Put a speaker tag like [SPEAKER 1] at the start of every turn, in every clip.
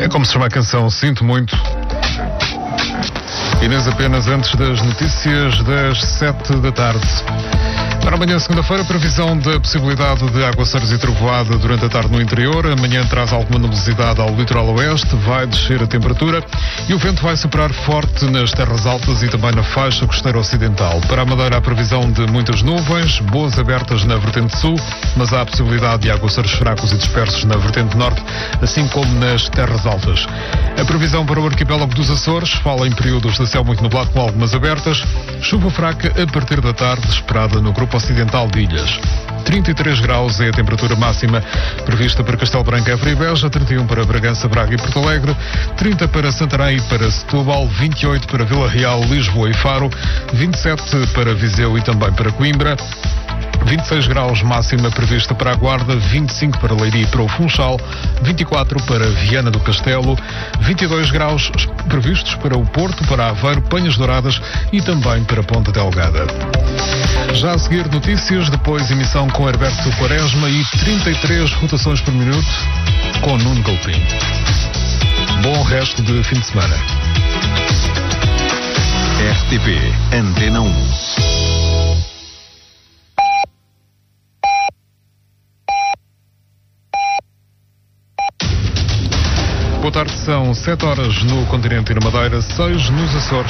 [SPEAKER 1] É como se chama a canção Sinto Muito. Inês, apenas antes das notícias das 7 da tarde. Para amanhã, segunda-feira, previsão da possibilidade de aguaceiros e trovoada durante a tarde no interior. Amanhã traz alguma nebulosidade ao litoral oeste, vai descer a temperatura e o vento vai soprar forte nas terras altas e também na faixa costeira ocidental. Para a Madeira, há previsão de muitas nuvens, boas abertas na vertente sul, mas há a possibilidade de aguaceiros fracos e dispersos na vertente norte, assim como nas terras altas. A previsão para o arquipélago dos Açores fala em períodos de céu muito nublado com algumas abertas, chuva fraca a partir da tarde, esperada no grupo ocidental de ilhas. 33 graus é a temperatura máxima prevista para Castelo Branco, Évora e Beja, 31 para Bragança, Braga e Porto Alegre, 30 para Santarém e para Setúbal, 28 para Vila Real, Lisboa e Faro, 27 para Viseu e também para Coimbra, 26 graus máxima prevista para a Guarda, 25 para Leiria e para o Funchal, 24 para Viana do Castelo, 22 graus previstos para o Porto, para Aveiro, Penhas Douradas e também para Ponta Delgada. Já a seguir notícias, depois emissão com Herberto Quaresma e 33 rotações por minuto com Nuno Galpim. Bom resto de fim de semana.
[SPEAKER 2] RTP Antena 1.
[SPEAKER 1] Boa tarde, são 7 horas no continente e na Madeira, 6 nos Açores.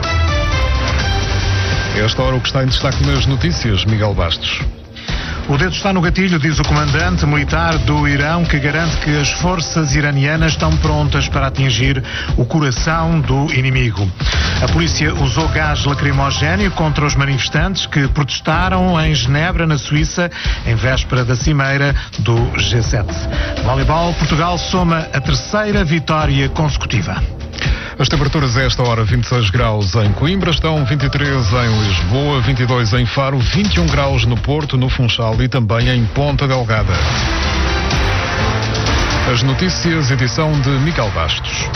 [SPEAKER 1] Esta hora o que está em destaque nas notícias, Miguel Bastos.
[SPEAKER 3] O dedo está no gatilho, diz o comandante militar do Irão, que garante que as forças iranianas estão prontas para atingir o coração do inimigo. A polícia usou gás lacrimogéneo contra os manifestantes que protestaram em Genebra, na Suíça, em véspera da cimeira do G7. Voleibol, Portugal soma a terceira vitória consecutiva.
[SPEAKER 1] As temperaturas a esta hora, 26 graus em Coimbra, estão 23 em Lisboa, 22 em Faro, 21 graus no Porto, no Funchal e também em Ponta Delgada. As notícias, edição de Miguel Bastos.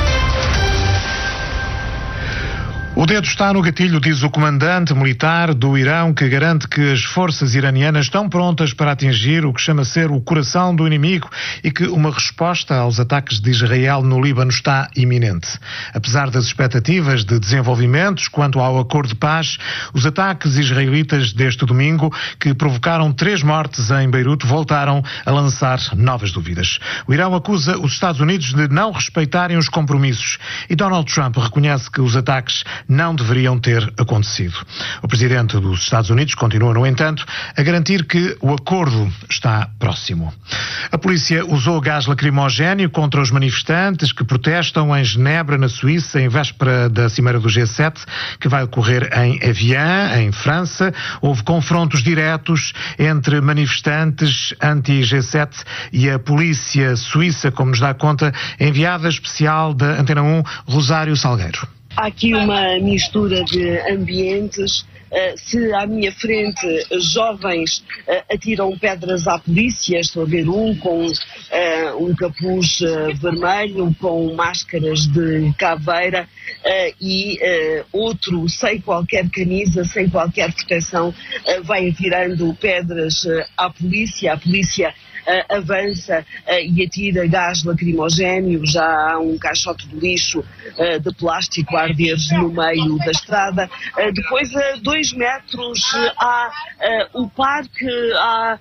[SPEAKER 3] O dedo está no gatilho, diz o comandante militar do Irão, que garante que as forças iranianas estão prontas para atingir o que chama ser o coração do inimigo e que uma resposta aos ataques de Israel no Líbano está iminente. Apesar das expectativas de desenvolvimentos quanto ao acordo de paz, os ataques israelitas deste domingo, que provocaram 3 mortes em Beirute, voltaram a lançar novas dúvidas. O Irão acusa os Estados Unidos de não respeitarem os compromissos e Donald Trump reconhece que os ataques não deveriam ter acontecido. O presidente dos Estados Unidos continua, no entanto, a garantir que o acordo está próximo. A polícia usou gás lacrimogéneo contra os manifestantes que protestam em Genebra, na Suíça, em véspera da cimeira do G7, que vai ocorrer em Evian, em França. Houve confrontos diretos entre manifestantes anti-G7 e a polícia suíça, como nos dá conta a enviada especial da Antena 1, Rosário Salgueiro.
[SPEAKER 4] Há aqui uma mistura de ambientes. Se à minha frente jovens atiram pedras à polícia, estou a ver um com um capuz vermelho, com máscaras de caveira e outro sem qualquer camisa, sem qualquer proteção, vai atirando pedras à polícia. A polícia avança e atira gás lacrimogéneo, já há um caixote de lixo de plástico a arder no meio da estrada. Depois, a 2 metros, há o parque, há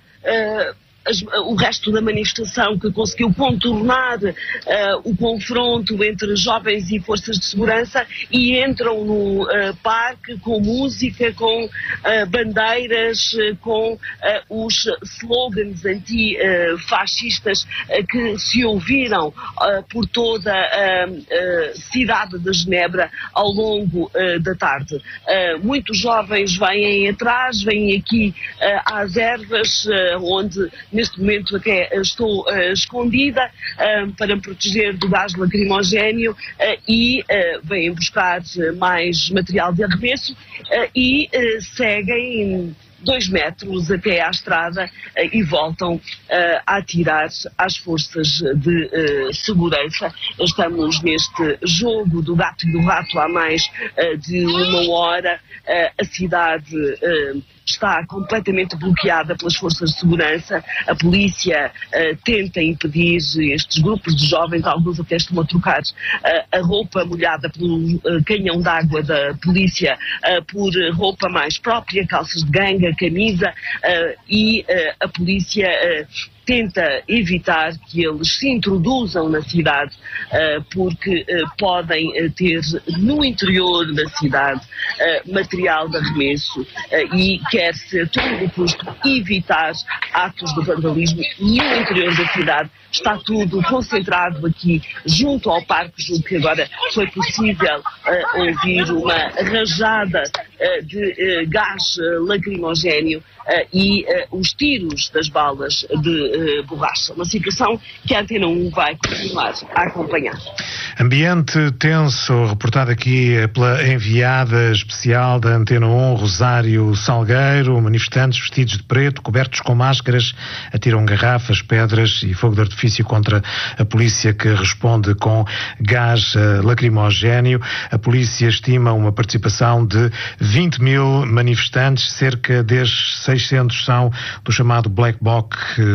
[SPEAKER 4] o resto da manifestação que conseguiu contornar o confronto entre jovens e forças de segurança e entram no parque com música, com bandeiras, com os slogans antifascistas que se ouviram por toda a cidade de Genebra ao longo da tarde. Muitos jovens vêm atrás, vêm aqui às ervas, onde neste momento até estou escondida para me proteger do gás lacrimogéneo e vêm buscar mais material de arremesso e seguem 2 metros até à estrada e voltam a atirar às forças de segurança. Estamos neste jogo do gato e do rato há mais de 1 hora. A cidade está completamente bloqueada pelas forças de segurança. A polícia tenta impedir estes grupos de jovens, alguns até estão a trocar a roupa molhada pelo canhão d'água da polícia por roupa mais própria, calças de ganga, camisa, e a polícia tenta evitar que eles se introduzam na cidade, porque podem ter no interior da cidade material de arremesso, e quer-se a todo custo evitar atos de vandalismo no interior da cidade. Está tudo concentrado aqui junto ao parque. Julgo que agora foi possível ouvir uma rajada de gás lacrimogéneo e os tiros das balas de borracha. Uma situação que a Antena 1 vai continuar a acompanhar.
[SPEAKER 3] Ambiente tenso, reportado aqui pela enviada especial da Antena 1, Rosário Salgueiro. Manifestantes vestidos de preto, cobertos com máscaras, atiram garrafas, pedras e fogo de artifício contra a polícia, que responde com gás lacrimogéneo. A polícia estima uma participação de 20 mil manifestantes, cerca de 600 são do chamado Black Bloc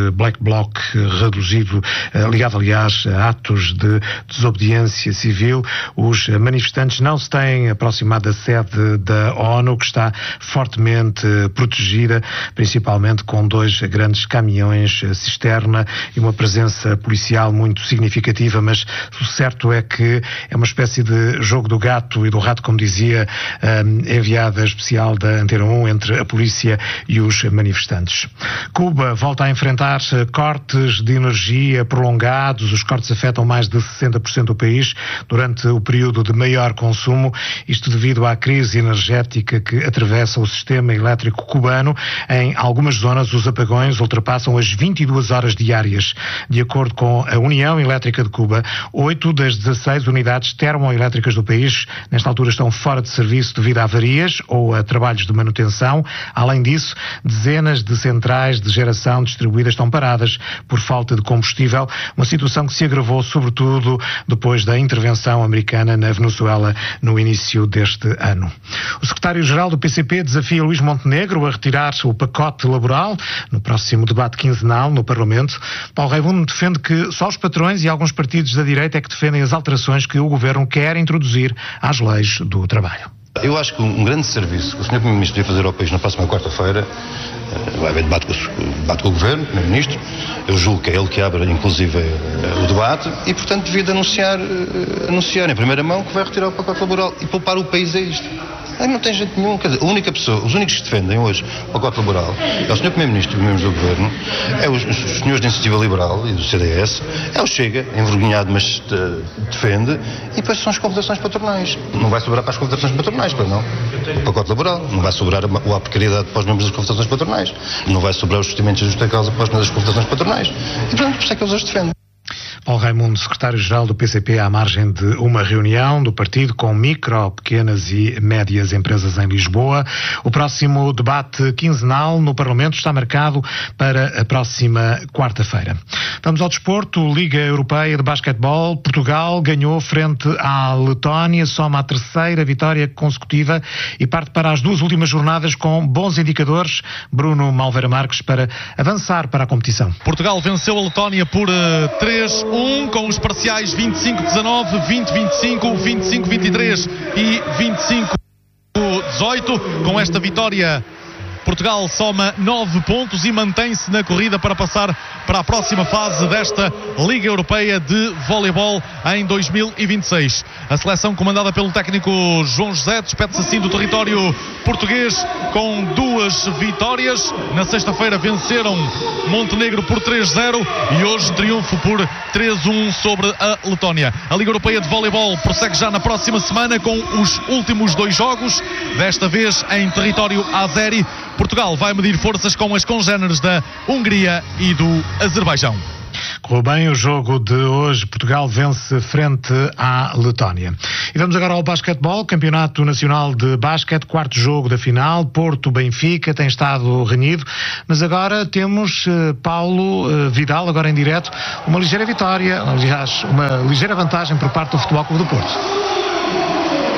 [SPEAKER 3] reduzido, ligado aliás a atos de desobediência civil. Os manifestantes não se têm aproximado da sede da ONU, que está fortemente protegida, principalmente com 2 grandes caminhões cisterna e uma presença policial muito significativa, mas o certo é que é uma espécie de jogo do gato e do rato, como dizia a enviada especial da Antena 1, entre a polícia e os manifestantes. Cuba volta a enfrentar cortes de energia prolongados. Os cortes afetam mais de 60% do país durante o período de maior consumo, isto devido à crise energética que atravessa o sistema elétrico cubano. Em algumas zonas, os apagões ultrapassam as 22 horas diárias. De acordo com a União Elétrica de Cuba, 8 das 16 unidades termoelétricas do país, nesta altura, estão fora de serviço devido a avarias ou a trabalhos de manutenção. Além disso, dezenas de centrais de geração distribuídas estão paradas por falta de combustível, uma situação que se agravou sobretudo depois da intervenção americana na Venezuela no início deste ano. O secretário-geral do PCP desafia Luís Montenegro a retirar o pacote laboral no próximo debate quinzenal no Parlamento. Paulo Raimundo defende que só os patrões e alguns partidos da direita é que defendem as alterações que o Governo quer introduzir às leis do trabalho.
[SPEAKER 5] Eu acho que um grande serviço que o Sr. Primeiro-Ministro devia fazer ao país na próxima quarta-feira, vai haver debate com o Governo, o Primeiro-Ministro. Eu julgo que é ele que abre, inclusive, o debate e, portanto, devia de anunciar em primeira mão que vai retirar o pacote laboral e poupar o país a isto. Aí não tem jeito nenhum. Quer dizer, a única pessoa, os únicos que defendem hoje o pacote laboral é o Sr. Primeiro-Ministro e os membros do Governo, é os senhores da Iniciativa Liberal e do CDS, é o Chega, envergonhado, mas defende, e depois são as confederações patronais. Não vai sobrar para as confederações patronais, para não. O pacote laboral. Não vai sobrar a precariedade para os membros das confederações patronais. Não vai sobrar os procedimentos de justa causa para os membros das confederações patronais. E, portanto, por isso é que eles os defendem.
[SPEAKER 3] Paulo Raimundo, secretário-geral do PCP, à margem de uma reunião do partido com micro, pequenas e médias empresas em Lisboa. O próximo debate quinzenal no Parlamento está marcado para a próxima quarta-feira. Vamos ao desporto. Liga Europeia de Basquetebol. Portugal ganhou frente à Letónia, soma a terceira vitória consecutiva e parte para as 2 últimas jornadas com bons indicadores. Bruno Malveira Marques, para avançar para a competição.
[SPEAKER 6] Portugal venceu a Letónia por 3-1, com os parciais 25-19, 20-25, 25-23 e 25-18. Com esta vitória, Portugal soma 9 pontos e mantém-se na corrida para passar para a próxima fase desta Liga Europeia de Voleibol em 2026. A seleção comandada pelo técnico João José despede-se assim do território português com 2 vitórias. Na sexta-feira venceram Montenegro por 3-0 e hoje triunfo por 3-1 sobre a Letónia. A Liga Europeia de Voleibol prossegue já na próxima semana com os últimos 2 jogos, desta vez em território azeri. Portugal vai medir forças com as congêneres da Hungria e do Azerbaijão.
[SPEAKER 3] Correu bem o jogo de hoje. Portugal vence frente à Letónia. E vamos agora ao basquetebol. Campeonato Nacional de Basquete, 4º jogo da final. Porto-Benfica tem estado renhido. Mas agora temos Paulo Vidal, agora em direto. Uma ligeira vitória, aliás, uma ligeira vantagem por parte do Futebol Clube do Porto.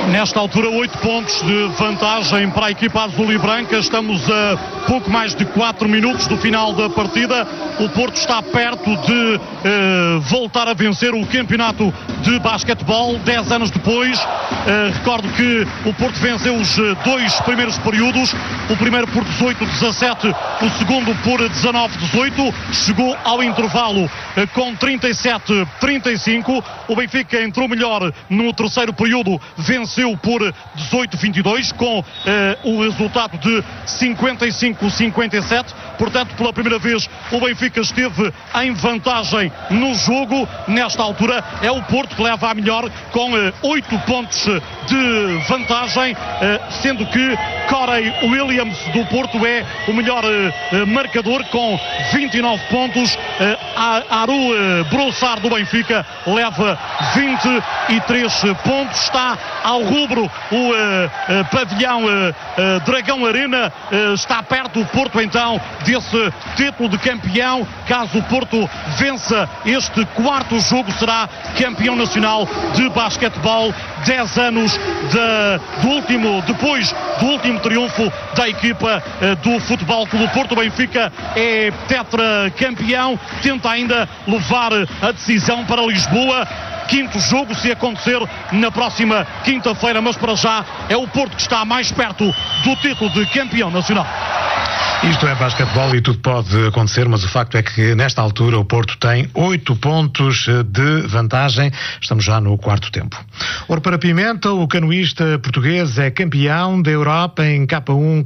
[SPEAKER 6] Nesta altura, 8 pontos de vantagem para a equipa azul e branca. Estamos a pouco mais de 4 minutos do final da partida. O Porto está perto de voltar a vencer o campeonato de basquetebol 10 anos depois. Recordo que o Porto venceu os 2 primeiros períodos, o primeiro por 18-17, o segundo por 19-18, chegou ao intervalo com 37-35. O Benfica entrou melhor no terceiro período, venceu por 18-22 com o resultado de 55-57. Portanto, pela primeira vez o Benfica esteve em vantagem no jogo. Nesta altura é o Porto que leva a melhor com 8 pontos de vantagem, sendo que Corey Williams do Porto é o melhor marcador com 29 pontos. Aru Broussard do Benfica leva 23 pontos. Está ao rubro o pavilhão Dragão Arena. Está perto o Porto então desse título de campeão. Caso o Porto vença este quarto jogo, será campeão nacional de basquetebol 10 anos depois do último triunfo da equipa do Futebol Clube Porto. O Benfica é tetracampeão, tenta ainda levar a decisão para Lisboa. Quinto jogo, se acontecer na próxima quinta-feira, mas para já é o Porto que está mais perto do título de campeão nacional.
[SPEAKER 3] Isto é basquetebol e tudo pode acontecer, mas o facto é que nesta altura o Porto tem 8 pontos de vantagem. Estamos já no quarto tempo. Ouro para Pimenta, o canoísta português é campeão da Europa em K1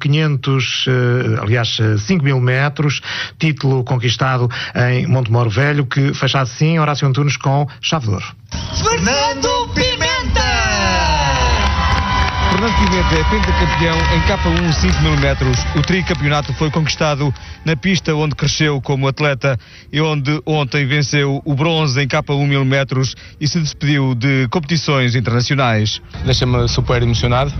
[SPEAKER 3] 5.000 metros, título conquistado em Montemor Velho, que fecha assim Horácio Antunes com chave de ouro.
[SPEAKER 7] Fernando Pimenta!
[SPEAKER 8] Fernando Pimenta é pentacampeão em K1 5.000 metros. O tricampeonato foi conquistado na pista onde cresceu como atleta e onde ontem venceu o bronze em K1 1.000 metros e se despediu de competições internacionais.
[SPEAKER 9] Deixa-me super emocionado.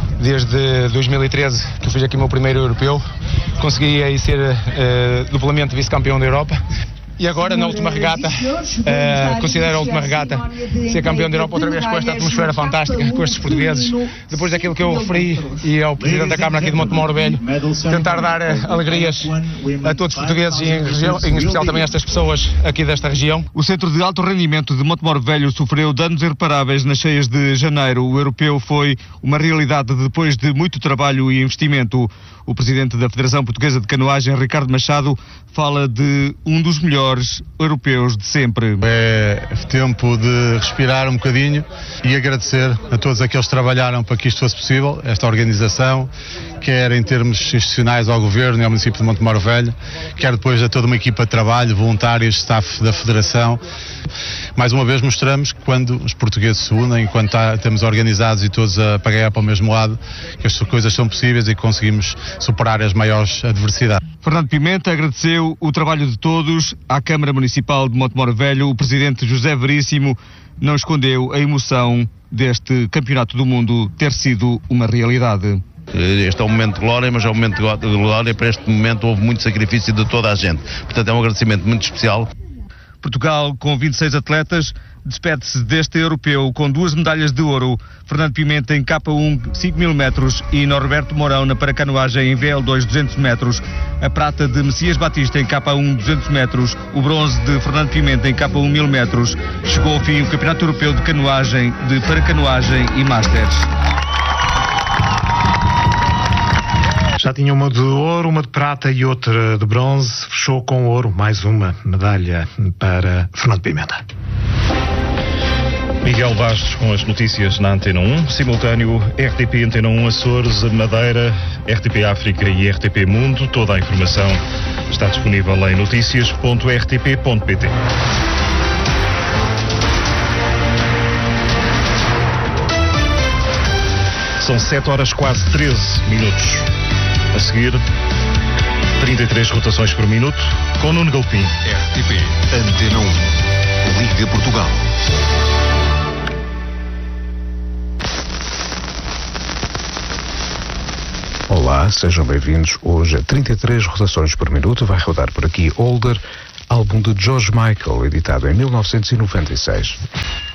[SPEAKER 9] Desde 2013 que eu fiz aqui o meu primeiro europeu, consegui aí ser duplamente vice-campeão da Europa. E agora, na última regata, considero a última regata ser campeão da Europa outra vez com esta atmosfera fantástica, com estes portugueses. Depois daquilo que eu referi e ao Presidente da Câmara aqui de Montemor Velho, tentar dar alegrias a todos os portugueses e em especial também a estas pessoas aqui desta região.
[SPEAKER 8] O Centro de Alto Rendimento de Montemor Velho sofreu danos irreparáveis nas cheias de janeiro. O europeu foi uma realidade depois de muito trabalho e investimento. O Presidente da Federação Portuguesa de Canoagem, Ricardo Machado, fala de um dos melhores europeus de sempre.
[SPEAKER 5] É tempo de respirar um bocadinho e agradecer a todos aqueles que trabalharam para que isto fosse possível, esta organização, quer em termos institucionais ao Governo e ao município de Montemor Velho, quer depois a toda uma equipa de trabalho, voluntários, staff da Federação. Mais uma vez mostramos que quando os portugueses se unem, quando estamos organizados e todos a pagar para o mesmo lado, que as coisas são possíveis e que conseguimos superar as maiores adversidades.
[SPEAKER 8] Fernando Pimenta agradeceu o trabalho de todos. À Câmara Municipal de Montemor Velho, o Presidente José Veríssimo não escondeu a emoção deste Campeonato do Mundo ter sido uma realidade.
[SPEAKER 10] Este é um momento de glória, mas é um momento de glória. Para este momento houve muito sacrifício de toda a gente. Portanto, é um agradecimento muito especial.
[SPEAKER 8] Portugal, com 26 atletas, despede-se deste europeu com 2 medalhas de ouro. Fernando Pimenta em K1 5.000 metros e Norberto Mourão na paracanoagem em VL2 200 metros. A prata de Messias Batista em K1 200 metros. O bronze de Fernando Pimenta em K1 1000 metros. Chegou ao fim o Campeonato Europeu de Canoagem, de Paracanoagem e Masters.
[SPEAKER 3] Já tinha uma de ouro, uma de prata e outra de bronze. Fechou com ouro, mais uma medalha para Fernando Pimenta.
[SPEAKER 11] Miguel Bastos com as notícias na Antena 1, simultâneo RTP Antena 1 Açores, Madeira, RTP África e RTP Mundo. Toda a informação está disponível em noticias.rtp.pt. São 7 horas quase 13 minutos. A seguir, 33 rotações por minuto com Nuno Galpim.
[SPEAKER 2] RTP Antena 1, Liga Portugal.
[SPEAKER 12] Olá, sejam bem-vindos. Hoje a 33 rotações por minuto vai rodar por aqui Older, álbum de George Michael, editado em 1996.